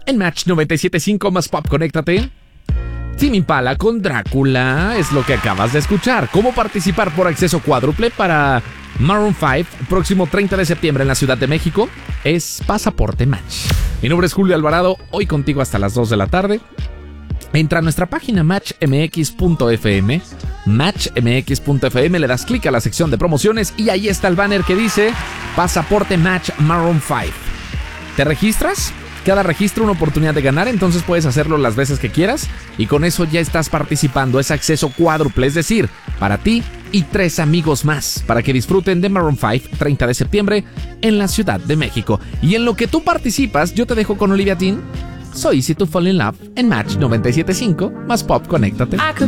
En Match 97.5 más Pop, conéctate. Tame Impala con Drácula es lo que acabas de escuchar. ¿Cómo participar por acceso cuádruple para Maroon 5 próximo 30 de septiembre en la Ciudad de México? Es Pasaporte Match. Mi nombre es Julio Alvarado, hoy contigo hasta las 2 de la tarde. Entra a nuestra página matchmx.fm, matchmx.fm, le das clic a la sección de promociones y ahí está el banner que dice Pasaporte Match Maroon 5. ¿Te registras? Cada registro una oportunidad de ganar, entonces puedes hacerlo las veces que quieras y con eso ya estás participando. Es acceso cuádruple, es decir, para ti y 3 amigos más, para que disfruten de Maroon 5 30 de septiembre en la Ciudad de México. Y en lo que tú participas, yo te dejo con Olivia Dean. So Easy to Fall in Love en Match 97.5 más Pop, conéctate.